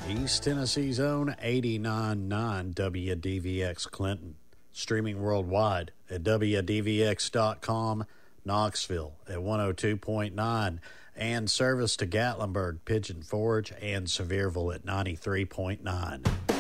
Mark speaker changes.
Speaker 1: East Tennessee's own 89.9 WDVX Clinton. Streaming worldwide at WDVX.com, Knoxville at 102.9, and service to Gatlinburg, Pigeon Forge, and Sevierville at 93.9.